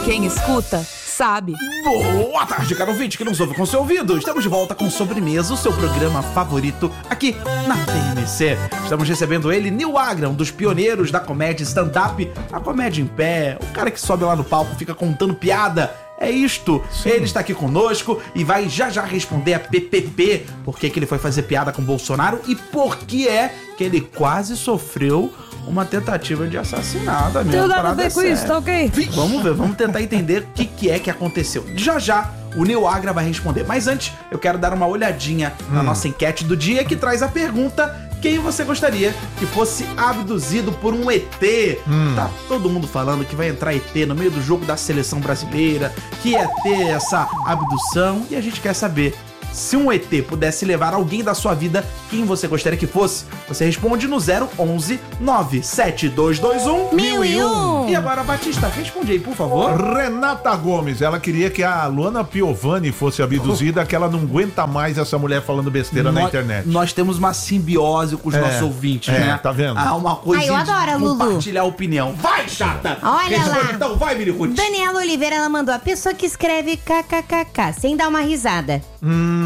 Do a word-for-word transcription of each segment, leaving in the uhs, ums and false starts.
Quem escuta, sabe. Boa tarde, caro ouvinte que nos ouve com seu ouvido. Estamos de volta com Sobremesa, o seu programa favorito aqui na T N C. Estamos recebendo ele, Nil Agra, um dos pioneiros da comédia stand-up, a comédia em pé, o cara que sobe lá no palco, fica contando piada. É isto, Sim. Ele está aqui conosco e vai já já responder a P P P, por que que ele foi fazer piada com o Bolsonaro e por que é que ele quase sofreu uma tentativa de assassinato. Tem nada a ver com isso, tá ok? Vamos ver, vamos tentar entender o que, que é que aconteceu. Já já o Nil Agra vai responder, mas antes eu quero dar uma olhadinha hum. na nossa enquete do dia que traz a pergunta: quem você gostaria que fosse abduzido por um E T? Hum. Tá todo mundo falando que vai entrar E T no meio do jogo da seleção brasileira, que ia ter essa abdução, e a gente quer saber, se um E T pudesse levar alguém da sua vida, quem você gostaria que fosse? Você responde no zero onze nove sete dois dois um mil e um. E agora, Batista, responde aí, por favor. Renata Gomes, ela queria que a Luana Piovani fosse abduzida, que ela não aguenta mais essa mulher falando besteira nós, na internet. Nós temos uma simbiose com os é, nossos ouvintes, é, né? Tá vendo? Há uma coisa Ai, eu adoro, de Lulu. compartilhar a opinião. Vai, chata! Olha Responde, lá. então, vai, Mirihuti. Daniela Oliveira, ela mandou a pessoa que escreve kkkk, sem dar uma risada. Hum...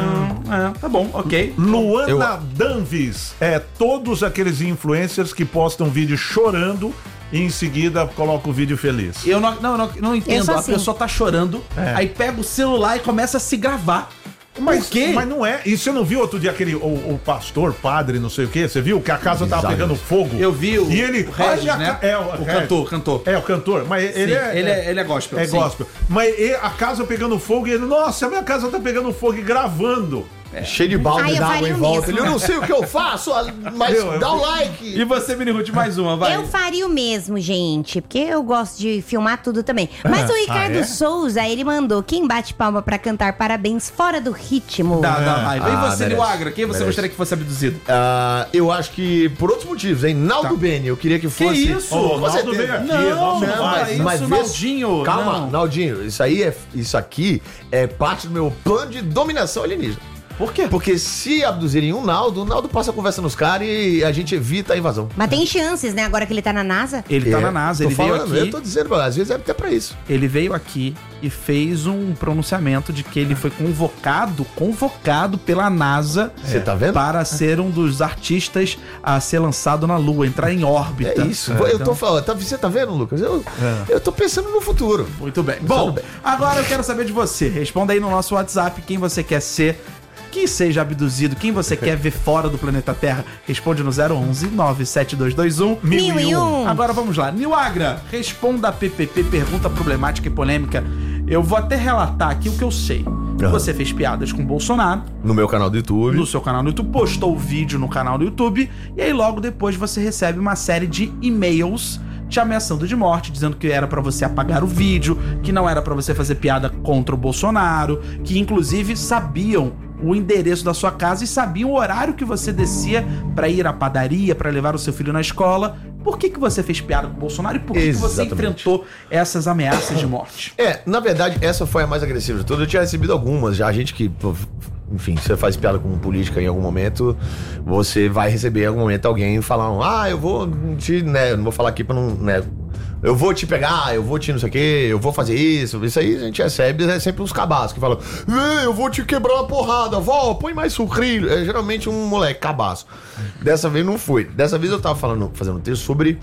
É, tá bom, ok. Luana Eu... Danvis, é todos aqueles influencers que postam vídeo chorando e em seguida coloca o vídeo feliz. Eu não, não, não, não entendo. A assim. pessoa tá chorando, é. aí pega o celular e começa a se gravar. Mas, Por quê? mas não é. E você não viu outro dia aquele, o, o pastor, padre, não sei o quê? Você viu que a casa tava pegando fogo? Eu vi o, e ele, o Regis, olha, né? É, o, o cantor, cantor. É, o cantor. Mas Sim, ele é, ele é. Ele é gospel. É sim. gospel. Mas ele, a casa pegando fogo e ele, nossa, a minha casa tá pegando fogo e gravando. É. Cheio de balde Ai, d'água em volta. mesmo. Eu não sei o que eu faço, mas Eu, dá o eu... like. E você, Mirihuti, mais uma, vai. Eu faria o mesmo, gente, porque eu gosto de filmar tudo também. Mas o Ricardo ah, é? Souza, ele mandou: quem bate palma pra cantar parabéns fora do ritmo? Dá, dá raiva. E Ah, você, merece, Nil Agra, quem você merece. gostaria que fosse abduzido? Ah, eu acho que por outros motivos, hein? Naldo Tá. Beni, eu queria que fosse. isso? Ô, Com Naldo certeza. veio aqui. Não, nosso não, pai. mas- isso, vê- Naldinho, Calma, não. Naldinho, isso aí é. Isso aqui é parte do meu plano de dominação alienígena. Por quê? Porque se abduzirem um Naldo, o Naldo passa a conversa nos caras e a gente evita a invasão. Mas tem chances, né? Agora que ele tá na NASA. Ele tá É, na NASA, tô ele veio falando, aqui. Eu tô dizendo, às vezes é até pra isso. Ele veio aqui e fez um pronunciamento de que ele foi convocado, convocado pela NASA Você tá vendo? para ser um dos artistas a ser lançado na Lua, entrar em órbita. É isso. É, eu então- tô falando, tá, você tá vendo, Lucas? Eu, É. eu tô pensando no futuro. Muito bem. Bom, bem. agora eu quero saber de você. Responda aí no nosso WhatsApp quem você quer ser, que seja abduzido, quem você quer ver fora do planeta Terra. Responde no zero onze nove sete dois dois um Mil e um. Agora vamos lá. Nil Agra, responda a P P P, pergunta problemática e polêmica. Eu vou até relatar aqui o que eu sei. Você fez piadas com o Bolsonaro No meu canal do YouTube. no seu canal no YouTube, postou o vídeo no canal do YouTube, e aí logo depois você recebe uma série de e-mails te ameaçando de morte, dizendo que era pra você apagar o vídeo, que não era pra você fazer piada contra o Bolsonaro, que inclusive sabiam o endereço da sua casa e sabiam o horário que você descia pra ir à padaria, pra levar o seu filho na escola. Por que que você fez piada com o Bolsonaro e por que, que você Exatamente. enfrentou essas ameaças de morte? É, na verdade, essa foi a mais agressiva de todas. Eu tinha recebido algumas já. A gente que, pô, enfim, você faz piada com política em algum momento, você vai receber em algum momento alguém falando, ah, eu vou te, né, não vou falar aqui pra não, né, eu vou te pegar, eu vou te não sei o quê, eu vou fazer isso. Isso aí a gente recebe, é sempre uns cabaços que falam, eu vou te quebrar uma porrada, vó, põe mais sucrilho. É geralmente um moleque cabaço. Dessa vez não foi. Dessa vez eu tava falando, fazendo um texto sobre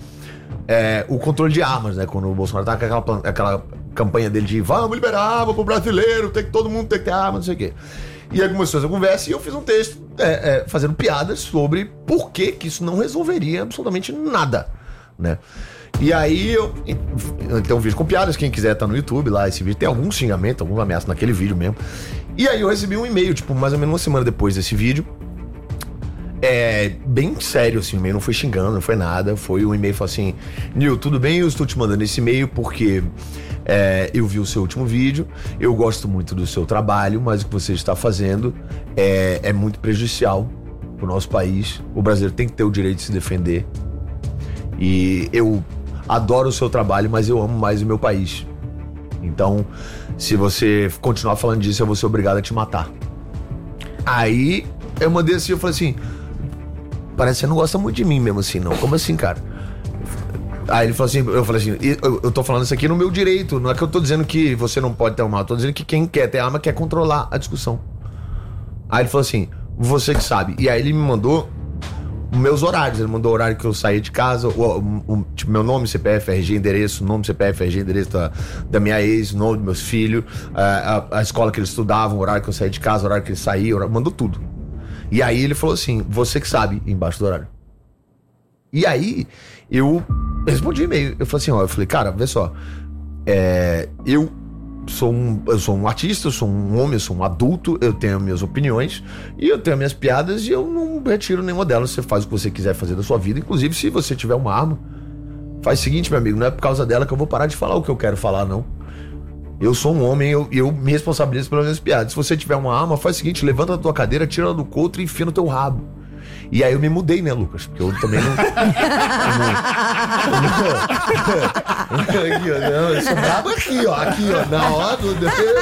é, o controle de armas, né? Quando o Bolsonaro tá com aquela, plan- aquela campanha dele de vamos liberar arma pro brasileiro, tem que todo mundo tem que ter arma, não sei o quê. E aí começou essa conversa e eu fiz um texto é, é, fazendo piadas sobre por que que isso não resolveria absolutamente nada, né? E aí eu tem um vídeo com piadas, quem quiser tá no YouTube lá, esse vídeo tem algum xingamento, alguma ameaça naquele vídeo mesmo. E aí eu recebi um e-mail, tipo, mais ou menos uma semana depois desse vídeo. É, bem sério assim, o e-mail não foi xingando, não foi nada. Foi um e-mail que falou assim: Nil, tudo bem? Eu estou te mandando esse e-mail porque é, eu vi o seu último vídeo, eu gosto muito do seu trabalho, mas o que você está fazendo é, é muito prejudicial pro nosso país. O brasileiro tem que ter o direito de se defender. E eu adoro o seu trabalho, mas eu amo mais o meu país. Então, se você continuar falando disso, eu vou ser obrigado a te matar. Aí eu mandei assim, eu falei assim: parece que você não gosta muito de mim mesmo assim, não. Como assim, cara? Aí ele falou assim, eu falei assim, eu, eu tô falando isso aqui no meu direito, não é que eu tô dizendo que você não pode ter uma arma, eu tô dizendo que quem quer ter arma quer controlar a discussão. Aí ele falou assim, você que sabe. E aí ele me mandou meus horários, ele mandou o horário que eu saía de casa, o, o, o, tipo, meu nome, C P F, R G, endereço, nome, C P F, R G, endereço da, da minha ex, nome dos meus filhos, a, a, a escola que eles estudavam, o horário que eu saía de casa, o horário que eles saíam, horário, mandou tudo. E aí ele falou assim, você que sabe, embaixo do horário. E aí eu respondi e-mail, eu falei assim, ó, eu falei, cara, vê só, é, eu Sou um, eu sou um artista, eu sou um homem, eu sou um adulto, eu tenho minhas opiniões e eu tenho minhas piadas e eu não retiro nenhuma delas. Você faz o que você quiser fazer da sua vida, inclusive se você tiver uma arma. Faz o seguinte, meu amigo, não é por causa dela que eu vou parar de falar o que eu quero falar, não. Eu sou um homem, eu, eu me responsabilizo pelas minhas piadas. Se você tiver uma arma, faz o seguinte, levanta a tua cadeira, tira ela do couro e enfia no teu rabo. E aí eu me mudei, né, Lucas? Porque eu também não... eu não, aqui, ó, não, eu sou brabo aqui, ó. Aqui, ó. Na hora do...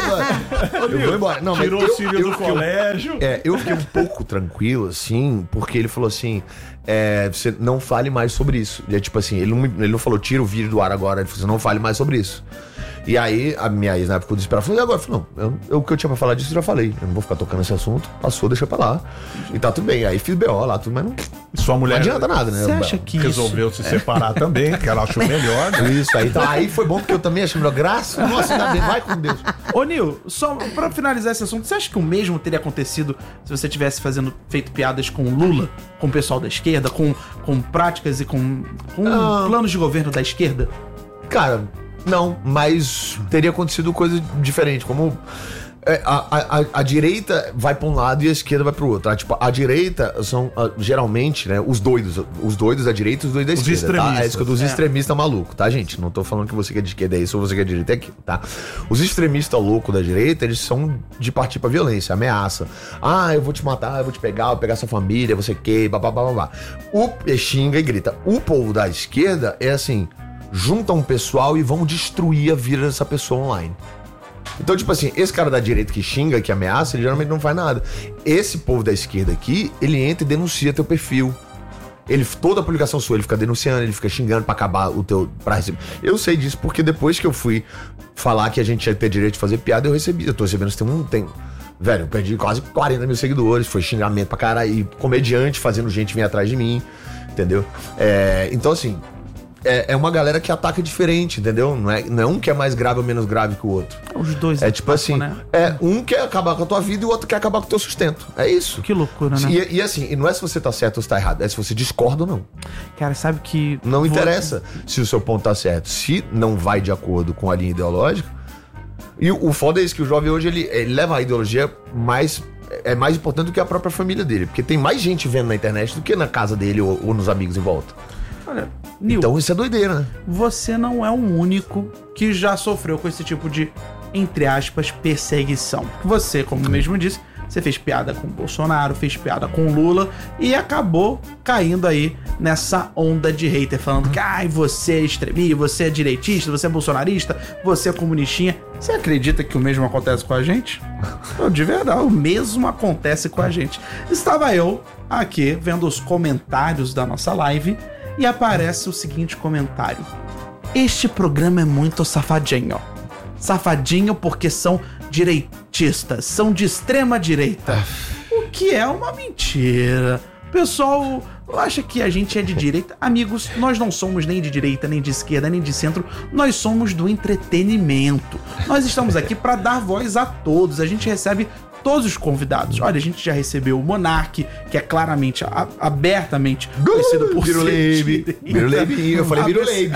Eu vou embora. Não, Tirou mas o filho do fiquei, colégio. É, eu fiquei um pouco tranquilo, assim, porque ele falou assim... É, você não fale mais sobre isso. E é tipo assim, ele não, ele não falou, tira o vídeo do ar agora. Ele falou, não fale mais sobre isso. E aí, a minha ex, na época, eu desesperava, falou, e agora? Eu falei, não, eu, eu, o que eu tinha pra falar disso, eu já falei. Eu não vou ficar tocando esse assunto. Passou, deixa pra lá. E tá tudo bem. Aí fiz B O lá, tudo, mas não, Sua mulher não adianta nada, né? Você acha que resolveu isso... se separar também, que ela achou melhor, né? Isso, aí, então, aí foi bom, porque eu também achei melhor. Graças, nossa, ainda bem, vai com Deus. Ô, Nil, só pra finalizar esse assunto, você acha que o mesmo teria acontecido se você tivesse fazendo, feito piadas com o Lula, com o pessoal da esquerda, com, com práticas e com, com Ah. planos de governo da esquerda? Cara, não, mas teria acontecido coisa diferente, como é, a, a, a direita vai pra um lado e a esquerda vai pro outro. Tá? Tipo, a direita são ah, geralmente, né, os doidos, os doidos da direita e os doidos da Os esquerda, tá? extremistas. É isso que eu dos É. extremistas malucos, tá, gente? Não tô falando que você que é de esquerda é isso ou você que é de direita é aquilo, tá? Os extremistas loucos da direita, eles são de partir pra violência, ameaça. Ah, eu vou te matar, eu vou te pegar, eu vou pegar sua família, você que, babá, babá. O xinga e grita. O povo da esquerda é assim, junta um pessoal e vão destruir a vida dessa pessoa online. Então, tipo assim, esse cara da direita que xinga, que ameaça, ele geralmente não faz nada. Esse povo da esquerda aqui, ele entra e denuncia teu perfil. Ele, toda a publicação sua, ele fica denunciando, ele fica xingando pra acabar o teu... Pra receber. Eu sei disso porque depois que eu fui falar que a gente ia ter direito de fazer piada, eu recebi. Eu tô recebendo, tem um... Tem, velho, eu perdi quase quarenta mil seguidores, foi xingamento pra caralho, e comediante fazendo gente vir atrás de mim, entendeu? É, então, assim... É, é uma galera que ataca diferente, entendeu? Não é, não é um que é mais grave ou menos grave que o outro. Os dois. É tipo assim, né? é um quer acabar com a tua vida e o outro quer acabar com o teu sustento. É isso. Que loucura, né? E, e assim, e não é se você tá certo ou se tá errado, é se você discorda ou não. Cara, sabe que... Não vou- interessa se o seu ponto tá certo. Se não vai de acordo com a linha ideológica. E o, o foda é isso, que o jovem hoje, ele, ele leva a ideologia mais... É mais importante do que a própria família dele. Porque tem mais gente vendo na internet do que na casa dele ou, ou nos amigos em volta. Olha, Nil, Então isso é doideira, né? você não é o único que já sofreu com esse tipo de, entre aspas, perseguição. Você, como mesmo disse, você fez piada com o Bolsonaro, fez piada com o Lula e acabou caindo aí nessa onda de hater, falando que ai, você é extremista, você é direitista, você é bolsonarista, você é comunistinha. Você acredita que o mesmo acontece com a gente? Não, de verdade, o mesmo acontece com a gente. Estava eu aqui vendo os comentários da nossa live e aparece o seguinte comentário: este programa é muito safadinho. Safadinho porque são direitistas, são de extrema direita. O que é uma mentira. O pessoal acha que a gente é de direita. Amigos, nós não somos nem de direita, nem de esquerda, nem de centro. Nós somos do entretenimento. Nós estamos aqui para dar voz a todos. A gente recebe todos os convidados. Olha, a gente já recebeu o Monark, que é claramente, a, abertamente conhecido por ser Biruleibe. Biruleibe. Eu falei Biruleibe.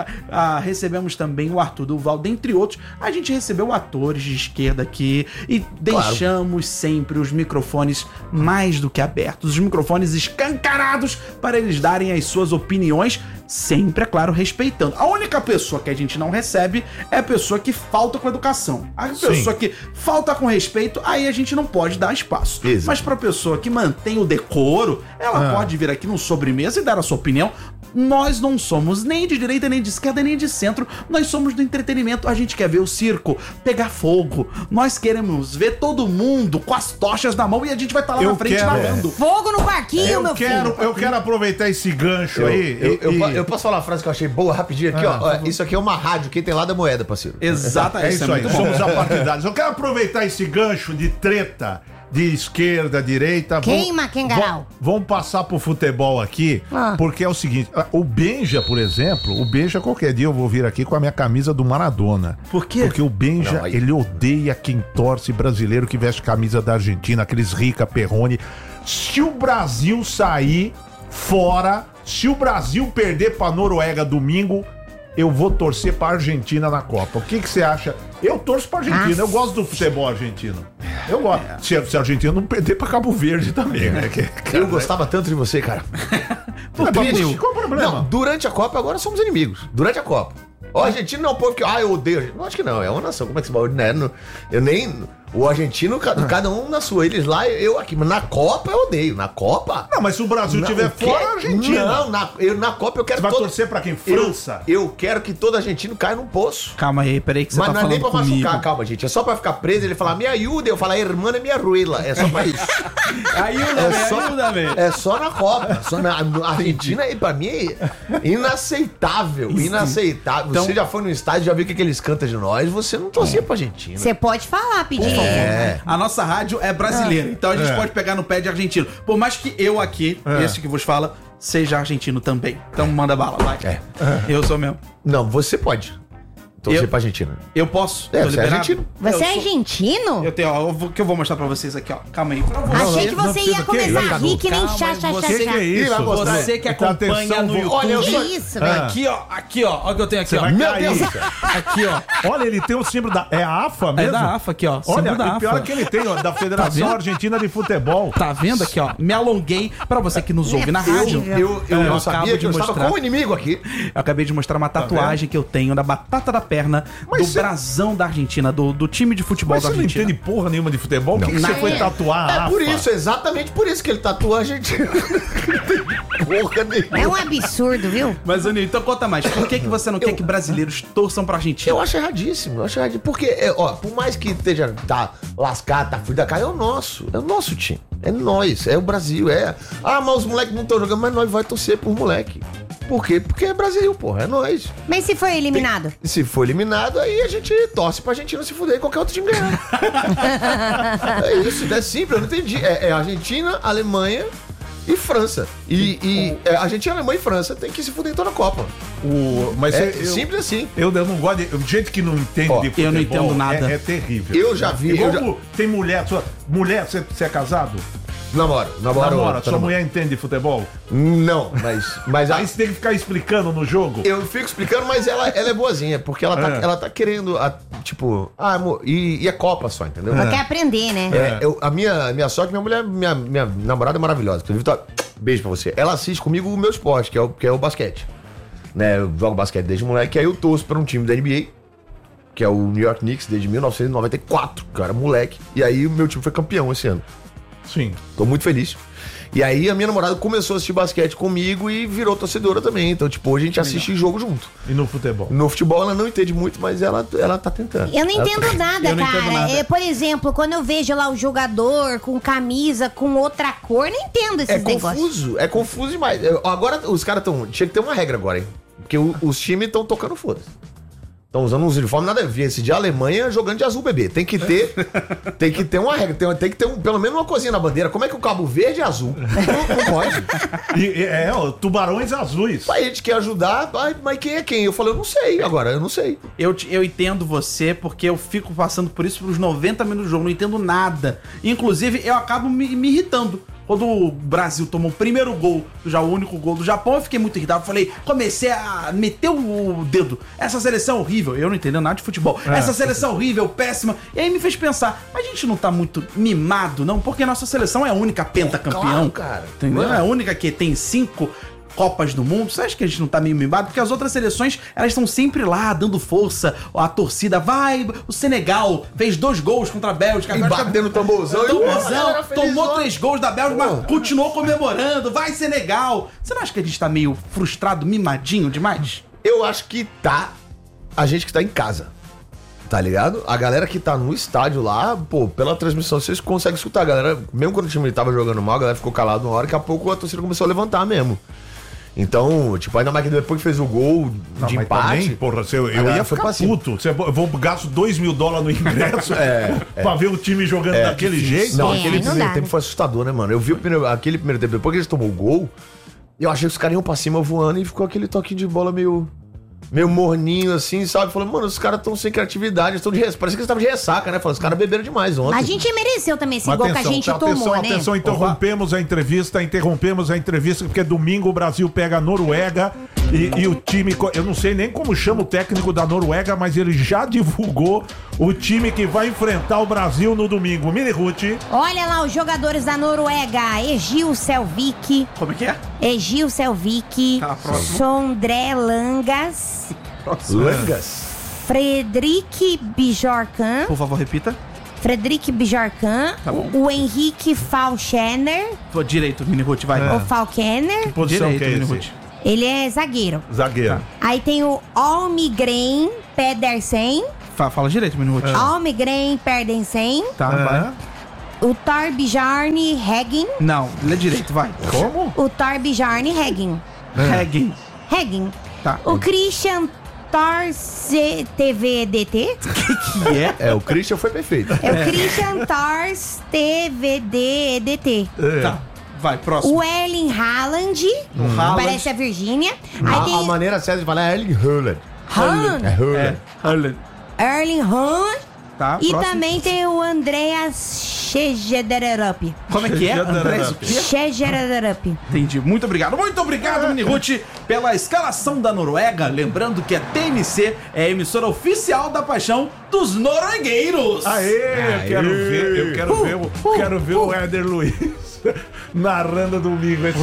Recebemos também o Arthur Duval, dentre outros. A gente recebeu atores de esquerda aqui e deixamos sempre os microfones mais do que abertos, os microfones escancarados para eles darem as suas opiniões, sempre, é claro, respeitando. A única pessoa que a gente não recebe é a pessoa que falta com educação. A pessoa que falta com respeito, aí a gente não pode dar espaço. Exato. Mas pra pessoa que mantém o decoro, ela Ah. pode vir aqui no sobremesa e dar a sua opinião. Nós não somos nem de direita, nem de esquerda, nem de centro. Nós somos do entretenimento. A gente quer ver o circo pegar fogo. Nós queremos ver todo mundo com as tochas na mão e a gente vai estar lá Eu na frente quero- narrando. Fogo no parquinho, Eu meu quero, filho. eu quero aproveitar esse gancho aí. Eu, e- eu, e- eu posso falar uma frase que eu achei boa rapidinho aqui, Ah, ó. Ó, Isso aqui é uma rádio, quem tem lá da moeda, parceiro. Exato, É isso aí, muito bom. somos apartidários. Eu quero aproveitar esse gancho de treta de esquerda, direita. Queima, Vamos- Kengarau. vamos- Vamos passar pro futebol aqui, Ah. porque é o seguinte: o Benja, por exemplo, o Benja, qualquer dia eu vou vir aqui com a minha camisa do Maradona. Por quê? Porque o Benja, Não, aí- ele odeia quem torce brasileiro que veste camisa da Argentina, aqueles Rica Perrone. Se o Brasil sair fora, se o Brasil perder pra Noruega domingo, eu vou torcer pra Argentina na Copa. O que que você acha? Eu torço pra Argentina, Nossa. eu gosto do futebol argentino. Eu gosto. Se, se a Argentina não perder pra Cabo Verde também, né? Que, Eu gostava tanto de você, cara. Por Triste. quê? Qual o problema? Não, durante a Copa agora somos inimigos. Durante a Copa. O argentino não é um povo que, ah, eu odeio a gente. Não, acho que não, é uma nação. Como é que se pode, né? Não- Eu nem. O argentino, ca- cada um na sua. Eles lá, eu aqui. Mas na Copa eu odeio. Na Copa. Não, mas se o Brasil estiver o quê? fora, a Argentina. Não, na, eu, na Copa eu quero Você vai todo- torcer pra quem? Eu- França? Eu, quero que todo argentino caia num poço. Calma aí, peraí que você Mas tá não é nem falando pra comigo. machucar, calma, gente. É só pra ficar preso. Ele falar, me ajuda. Eu falar, irmã é minha ruela. É só pra isso. Ajuda, É velho, só, ajuda, velho. é só na Copa. Só na, a Argentina, aí, pra mim, é inaceitável. Inaceitável. Então- Você já foi no estádio, já viu o que, que eles cantam de nós. Você não torcia pra Argentina. Você pode falar, pedir. É. A nossa rádio é brasileira, então a gente É. pode pegar no pé de argentino. Por mais que eu aqui, É. esse que vos fala, seja argentino também. Então manda bala, vai. É. Eu sou mesmo. Não, você pode torcer Eu- pra Argentina. Eu posso? É, Tô você é liberado? argentino. Você Eu é sou- argentino? Eu tenho, ó, eu vou- que eu vou mostrar pra vocês aqui, ó. Calma aí. Pra você. Achei que não você precisa, ia que começar isso, a rir que nem Calma chá, aí, chá, você chá, que chá. que é isso? vai mostrar. Você que Tá, acompanha atenção, no vou- YouTube. Olha, eu Que sou- isso, Ah. velho. Aqui, ó. Aqui, ó. Olha o que eu tenho aqui, Você ó. vai Meu cair. Deus. Aqui, ó. Olha, ele tem o símbolo da... É a AFA É mesmo? da AFA aqui, ó. Olha, Símbolo da o pior AFA. é que ele tem, ó, da Federação vendo? Argentina de Futebol. Tá vendo aqui, ó? Me alonguei pra você que nos ouve na rádio. Eu, eu, eu, Eu não sabia acabo que de eu estava mostrar. com o inimigo aqui. Eu acabei de mostrar uma tatuagem que eu tenho da batata da perna Mas do você- brasão da Argentina, do, do time de futebol Mas da você não Argentina. entende porra nenhuma de futebol? Por que, que você Nada. foi tatuar a É AFA? por isso, exatamente por isso que ele tatua a Argentina. Porra nenhuma. É um absurdo, viu? Mas, Aninho, então conta mais. Por que, que você não quer que brasileiros torçam pra Argentina? Eu acho erradíssimo, eu acho erradíssimo. Porque, é, ó, por mais que esteja tá lascado, tá fudido da cara, é o nosso. É o nosso time. É nós, é o Brasil, é. Ah, mas os moleques não estão jogando, mas nós vai torcer por moleque. Por quê? Porque é Brasil, porra, é nós. Mas se foi eliminado? E se for eliminado, aí a gente torce pra Argentina se fuder e qualquer outro time ganhar. É isso, é simples, eu não entendi. É, é Argentina, Alemanha e França. E, e é, Argentina, Alemanha e França tem que se fuder em toda a Copa. O... Mas É eu, simples assim. eu, eu não gosto de... Gente que não entende Ó, de futebol eu não entendo nada. É, é terrível. Eu já vi, Igual eu já- o- Tem mulher... Sua, mulher, você, você é casado? Namoro, namoro. Namora. tô Sua namorando. mulher entende de futebol? Não, mas. mas a- Aí você tem que ficar explicando no jogo. eu fico explicando, mas ela, ela é boazinha, porque ela tá, É. ela tá querendo, a- tipo, ah, amor, e, e é Copa só, entendeu? Ela quer aprender, né? É, eu- a minha, minha sorte, minha mulher, minha, minha namorada é maravilhosa. Inclusive, tá, beijo pra você. Ela assiste comigo o meu esporte, que é o, que é o basquete. Né, eu jogo basquete desde moleque, aí eu torço pra um time da N B A, que é o New York Knicks, desde mil novecentos e noventa e quatro, cara, moleque. E aí o meu time foi campeão esse ano. Sim. Tô muito feliz. E aí a minha namorada começou a assistir basquete comigo e virou torcedora também. Então, tipo, hoje a gente assiste jogo junto. E no futebol? No futebol ela não entende muito, mas ela, ela tá tentando. Eu não Ela entendo tá- nada, Eu não cara. entendo nada. É, por exemplo, quando eu vejo lá o jogador com camisa com outra cor, não entendo esses É negócios. confuso, é confuso demais. Eu- Agora os caras estão. Tinha que ter uma regra agora, hein? Porque o- os times estão tocando foda-se. Estão usando uns uniformes nada a ver. Esse de Alemanha jogando de azul, bebê. Tem que ter. Tem que ter uma regra. Tem, tem que ter um- pelo menos uma coisinha na bandeira. Como é que o Cabo Verde é azul? Não, não pode. E, e- é, ó, tubarões azuis. Aí a gente quer ajudar, mas, mas quem é quem? Eu falei, eu não sei. Agora, eu não sei. Eu, te- eu entendo você, porque eu fico passando por isso pelos noventa minutos do jogo, não entendo nada. Inclusive, eu acabo me, me irritando. Quando o Brasil tomou o primeiro gol, já o único gol do Japão, eu fiquei muito irritado. Falei, comecei a meter o dedo. Essa seleção é horrível. Eu não entendo nada de futebol. É. Essa seleção é horrível, péssima. E aí me fez pensar, a gente não tá muito mimado, não? Porque a nossa seleção é a única pentacampeão. Claro, cara. Entendeu? Mano. É a única que tem cinco Copas do Mundo, você acha que a gente não tá meio mimado? Porque as outras seleções, elas estão sempre lá, dando força, a torcida vai, o Senegal fez dois gols contra a Bélgica. E batendo tamborzão. Tamborzão, tomou três gols da Bélgica, mas continuou comemorando, vai Senegal. Você não acha que a gente tá meio frustrado, mimadinho demais? Eu acho que tá a gente que tá em casa. Tá ligado? A galera que tá no estádio lá, pô, pela transmissão vocês conseguem escutar. A galera, mesmo quando o time tava jogando mal, a galera ficou calada uma hora, daqui a pouco a torcida começou a levantar mesmo. Então, tipo, ainda mais que depois que fez o gol Não, de mas empate. também, porra, se eu, eu galera ia foi ficar pra cima. puto. Você, eu vou gasto dois mil dólares no ingresso é, pra ver o time jogando É, daquele jeito. Não, É, aquele não primeiro dá, tempo né? foi assustador, né, mano? Eu vi o primeiro, aquele primeiro tempo, depois que eles tomou o gol, eu achei que os caras iam pra cima voando e ficou aquele toquinho de bola meio. Meio morninho, assim, sabe? Falei, mano, os caras estão sem criatividade, estão de res... parece que eles estavam de ressaca, né? Falei, os caras beberam demais ontem. A gente mereceu também esse Mas gol que a gente atenção, tomou, né? atenção, interrompemos a entrevista, interrompemos a entrevista, porque domingo o Brasil pega a Noruega e, e o time, co- eu não sei nem como chama o técnico da Noruega, mas ele já divulgou o time que vai enfrentar o Brasil no domingo. Mini Ruth. Olha lá os jogadores da Noruega. Egil Selvik, Como é que é? Egil Selvik, Tá, próximo. Sondré Langas, Langas. Fredrik Bjorkan, Por favor, repita. Fredrik Bjorkan, Tá bom. o Henrique Falchener, Pô, direito, Mini Ruth, vai. o Falkener, Posição Direito, que é Mini esse? Ruth. ele é zagueiro. Zagueiro. Aí tem o Almgren Pedersen, Fa- Fala direito, Mini Ruth. Almgren Pedersen, Tá, vai. o Torbjorn Heggen, Não, lê direito, vai. Como? o Torbjorn Heggen, Reggae. Heggen, Tá. o Christian Torce T V D T, Que é? É, o Christian foi perfeito. é o Christian Tors T V D D T. Tá. Vai, próximo. O Erling Haaland, Haaland. parece a Virgínia. Aí A, a tem maneira certa de falar é Erling Haaland. Haaland, É Haaland. É. Haaland. Erling Haaland. Tá, E próximo. também tem o Andreas Schegederup. Como é que é? Schederup. Andrés, o quê? Schegederup. Entendi. Muito obrigado. Muito obrigado, Mini Ruth, pela escalação da Noruega. Lembrando que a T M C é a emissora oficial da paixão dos noruegueiros. Aê, eu quero ver, eu quero Uh, ver, o, uh, quero ver uh. o Éder Luiz narrando domingo esse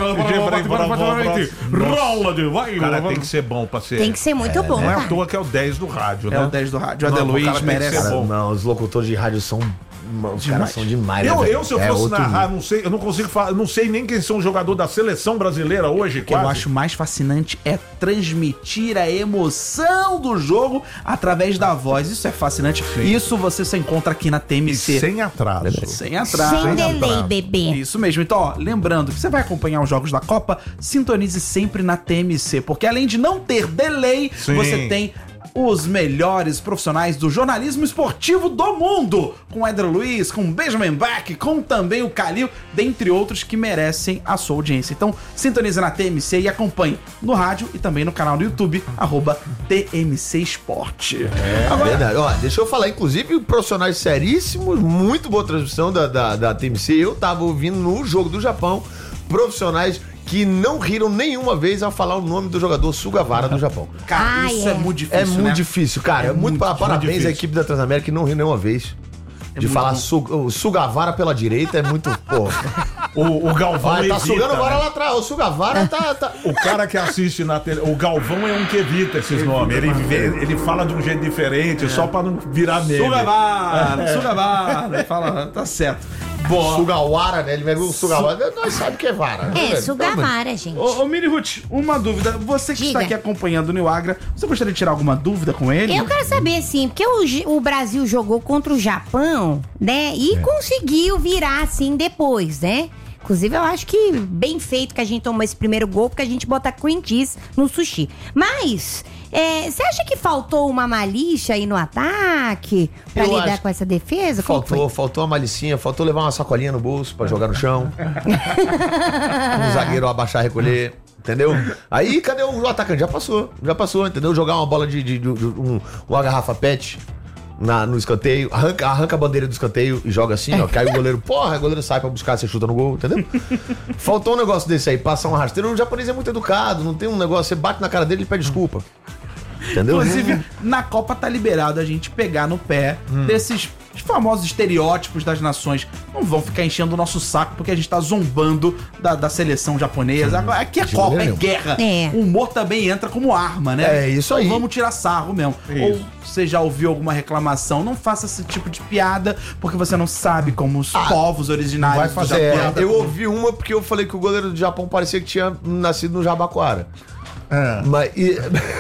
Rola de vai, cara tem que ser bom pra ser. Tem que ser muito bom, Não é à cara. toa que é o dez do rádio, É né? o dez do rádio. O Não, Eder o Luiz cara tem que merece. ser Cara, bom. não, os locutores de rádio são. Os caras são demais, Eu, né, velho? eu, se eu É fosse outro narrar, nível. não sei, eu não consigo falar, não sei nem quem são jogador da seleção brasileira hoje, O que eu quase. acho mais fascinante é transmitir a emoção do jogo através da voz. Isso é fascinante. Isso você só encontra aqui na T M E C. sem atraso. Sem atraso. Sem delay, atraso. bebê. Isso mesmo. Então, ó, lembrando que você vai acompanhar os jogos da Copa, sintonize sempre na T M C, porque além de não ter delay, Sim. você tem os melhores profissionais do jornalismo esportivo do mundo, com Éder Luiz, com Benjamin Bach, com também o Calil, dentre outros que merecem a sua audiência. Então, sintonize na T M C e acompanhe no rádio e também no canal do YouTube, arroba T M C Esporte. É verdade. Ó, deixa eu falar, inclusive, profissionais seríssimos, muito boa transmissão da, da, da T M C. Eu tava ouvindo no jogo do Japão, profissionais que não riram nenhuma vez ao falar o nome do jogador Sugawara do Japão. Cara, Ah, isso é. é. muito difícil, É muito né? difícil, cara. É É muito, muito, muito parabéns difícil. à equipe da Transamérica que não riu nenhuma vez. de muito falar bom. su, o Sugawara pela direita é muito, pô. O, o Galvão Vai, tá evita, sugando vara né? lá atrás. O Sugawara tá, tá... O cara que assiste na tele... O Galvão é um que evita esses nomes. Ele, vê- ele fala de um jeito diferente, só pra não virar nele. Sugawara, Sugawara. Fala, tá certo. Boa. Sugawara, né? Ele vai ver o Sugawara. Nós sabemos que é vara. né? É, Sugawara, gente. Ô, ô Mini Ruth, uma dúvida. Você que Diga. está aqui acompanhando o Nil Agra, você gostaria de tirar alguma dúvida com ele? Eu quero saber, sim, porque o, J- o Brasil jogou contra o Japão, né? E conseguiu virar, assim, depois, né? Inclusive, eu acho que bem feito que a gente tomou esse primeiro gol, porque a gente bota cream cheese no sushi. Mas, é, você acha que faltou uma malícia aí no ataque pra Eu lidar acho com essa defesa? Como que Faltou, foi? faltou uma malicinha, faltou levar uma sacolinha no bolso pra jogar no chão. Um zagueiro abaixar, recolher. Entendeu? Aí, cadê o atacante? Já passou, já passou, entendeu? Jogar uma bola de, de, de- de- um, uma garrafa pet na, no escanteio, arranca, arranca a bandeira do escanteio e joga assim, ó. Cai o goleiro, porra, o goleiro sai pra buscar, você chuta no gol, entendeu? Faltou um negócio desse aí, passar um rasteiro. O japonês é muito educado, não tem um negócio, você bate na cara dele e ele pede desculpa. Entendeu? Inclusive, na Copa tá liberado a gente pegar no pé desses os famosos estereótipos das nações não vão ficar enchendo o nosso saco porque a gente tá zombando da, da seleção japonesa. Agora, aqui é Copa, é guerra. É. O humor também entra como arma, né? É isso aí. Então vamos tirar sarro mesmo. Isso. Ou você já ouviu alguma reclamação, não faça esse tipo de piada porque você não sabe como os povos originários vai do fazer É, Japão... eu ouvi uma porque eu falei que o goleiro do Japão parecia que tinha nascido no Jabaquara. É. Mas, e-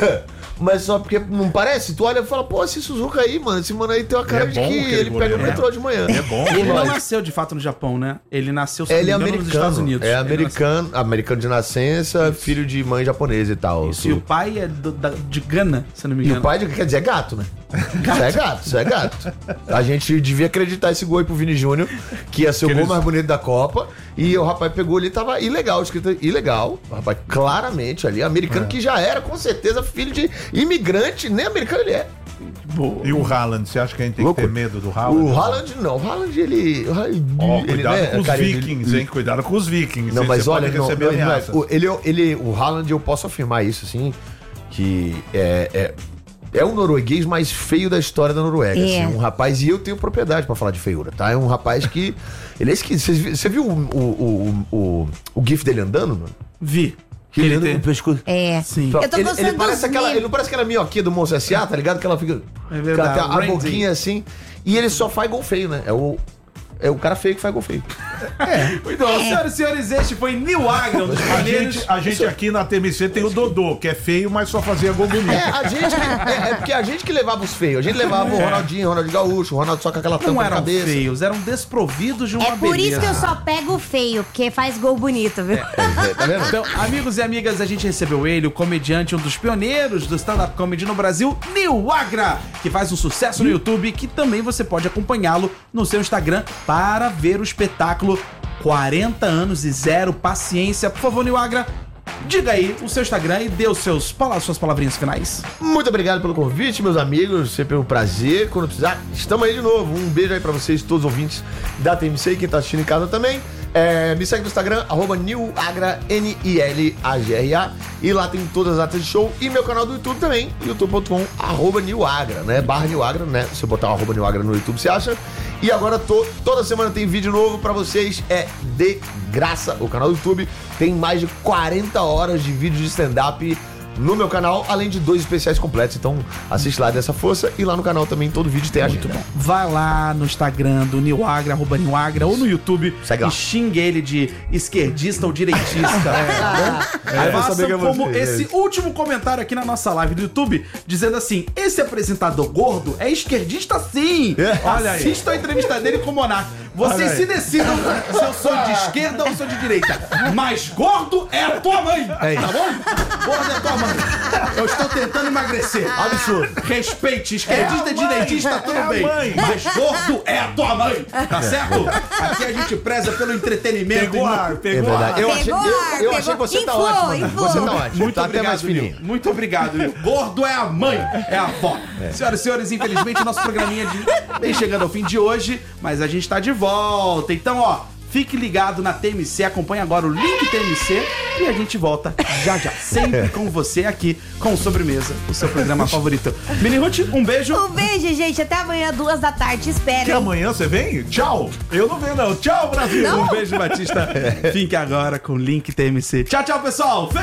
mas só porque não parece? Tu olha e fala, pô, esse Suzuka aí, mano, esse mano aí tem uma cara É de bom que aquele ele pega goleiro, o né? metrô de manhã. É bom. E ele não Mas- nasceu de fato no Japão, né? Ele nasceu, se Ele é não me engano, americano. nos Estados Unidos. É Ele americano, americano de nascença, filho de mãe japonesa e tal. nasceu- Isso, e o pai é do- da- de Gana, se eu não me E engano. o pai, quer dizer, é gato, né? Isso é gato, isso é gato. A gente devia acreditar esse gol aí pro Vini Júnior, que ia ser o Que gol eles- mais bonito da Copa. E o rapaz pegou ali, tava ilegal, escrito ilegal. O rapaz, claramente ali, americano que já era, com certeza, filho de imigrante, nem americano ele é. Boa. E o Haaland, você acha que a gente tem Louco. que ter medo do Haaland? O Haaland não, o Haaland ele. o Haaland, Ó, ele, cuidado né, com os cara, ele- vikings, hein? Cuidado com os vikings. Não, hein? mas Você olha, pode não, receber não, não é- ameaças. o, ele, ele, o Haaland, eu posso afirmar isso, assim, que é, é, é o norueguês mais feio da história da Noruega. É. Assim, um rapaz, e eu tenho propriedade pra falar de feiura, tá? É um rapaz que. Ele é esquisito. Você viu- Você viu o, o, o, o, o gif dele andando, mano? Vi. Que ele Ele anda tem- com o pescoço. É. Sim. Eu tô ele, gostando ele parece dos aquela, memes. ele não parece aquela minhoquinha do Monstro S A, tá ligado? Que ela fica. É verdade, que ela tem a Randy. boquinha assim. E ele só faz gol feio, né? É o, é o cara feio que faz gol feio. Muito bom, senhoras e senhores, este foi Nil Agra, um dos A pioneiros. gente, a gente aqui na T M C tem o Dodô, que é feio, mas só fazia gol bonito. É, a gente que, é, é porque a gente que levava os feios. A gente levava o Ronaldinho, o Ronaldinho Gaúcho, o Ronaldo só com aquela tampa Não na eram cabeça. feios, eram desprovidos de uma É por isso beleza. que eu só pego o feio, porque faz gol bonito, viu? É, tá vendo? Então, amigos e amigas, a gente recebeu ele, o comediante, um dos pioneiros do stand-up comedy no Brasil, Nil Agra, que faz um sucesso no YouTube e que também você pode acompanhá-lo no seu Instagram para ver o espetáculo quarenta anos e zero paciência. Por favor, Nil Agra, diga aí o seu Instagram e dê os seus, pala- suas palavrinhas finais. Muito obrigado pelo convite, meus amigos. Sempre um prazer. Quando precisar, estamos aí de novo. Um beijo aí pra vocês, todos os ouvintes da T M C e quem tá assistindo em casa também. É, me segue no Instagram, arroba Nilagra, N I L A G R A. E lá tem todas as datas de show. E meu canal do YouTube também, youtube ponto com, arroba Nilagra, né? Barra Nilagra, né? Se eu botar o arroba Nilagra no YouTube, você acha? E agora tô, toda semana tem vídeo novo pra vocês. É de graça. O canal do YouTube tem mais de quarenta horas de vídeo de stand-up no meu canal, além de dois especiais completos. Então assiste lá dessa força e lá no canal também todo vídeo tem a gente. Vai lá no Instagram do Nil Agra, arroba Nil Agra, ou no YouTube Segue lá. e xingue ele de esquerdista ou direitista. É, Aí eu vou Faça saber que é como você, esse é. último comentário aqui na nossa live do YouTube, dizendo assim: esse apresentador gordo é esquerdista sim. É. Olha aí. Assista a entrevista dele com o Monark. Vocês se decidam se eu sou de esquerda ou sou de direita. Mas gordo é a tua mãe. É isso. Tá bom? Gordo é a tua mãe. Eu estou tentando emagrecer. Absurdo. Respeite, esquerdista e direitista, tudo é a bem. mãe. Mas gordo é a tua mãe, tá certo? Aqui a gente preza pelo entretenimento. Pegou e não- ar, É pegou verdade. ar. Eu Pegou achei, eu, ar, eu pegou. achei que você tá Inflou, ótimo. inflou. Você tá ótimo. Muito tá até mais obrigado, Nil. fininho. Muito obrigado, Nil. Gordo é a mãe, é a avó. Senhoras e senhores, infelizmente nosso programinha de... vem chegando ao fim de hoje, mas a gente tá de volta. Então, ó, fique ligado na T M C, acompanhe agora o link T M C e a gente volta já já, sempre com você aqui com Sobremesa, o seu programa favorito. Mini Ruth, um beijo. Um beijo, gente. Até amanhã, duas da tarde. Espera, Que hein? amanhã você vem? Tchau! Eu não venho, não. Tchau, Brasil! Um beijo, Batista. Fique agora com o link T M C. Tchau, tchau, pessoal.